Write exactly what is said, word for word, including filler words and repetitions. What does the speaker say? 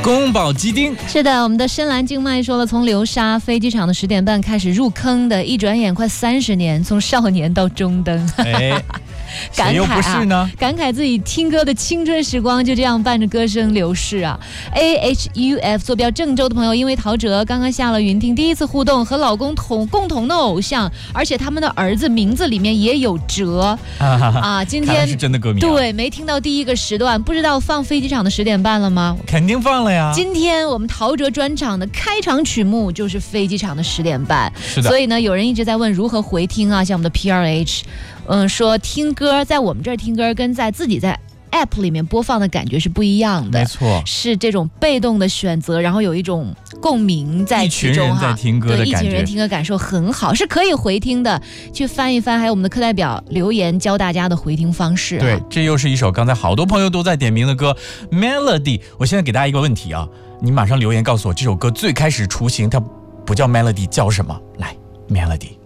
宫保鸡丁。 是的，我们的深蓝静脉说了，从流沙飞机场的十点半开始入坑的，一转眼快三十年，从少年到中登。 哎， 感慨谁又不是呢？ 啊，感慨自己听歌的青春时光就这样伴着歌声流逝啊。A H U F 坐标郑州的朋友，因为陶喆刚刚下了云听，第一次互动和老公同共同的偶像，而且他们的儿子名字里面也有哲啊。今天是真的歌迷、啊， 对，没听到第一个时段，不知道放飞机场的十点半了吗？ 肯定放了呀。 今天我们陶喆专场的开场曲目就是飞机场的十点半， 是的。 所以呢，有人一直在问如何回听啊，像我们的 P R H。嗯，说听歌在我们这儿听歌跟在自己在 App 里面播放的感觉是不一样的， 没错， 是这种被动的选择，然后有一种共鸣在其中哈。 一群人在听歌的感觉， 对，一群人听歌感受很好，是可以回听的。去翻一翻，还有我们的课代表留言教大家的回听方式、啊。 对，这又是一首刚才好多朋友都在点名的歌 Melody。我现在给大家一个问题啊，你马上留言告诉我，这首歌最开始雏形它不叫 Melody 叫什么？来 Melody。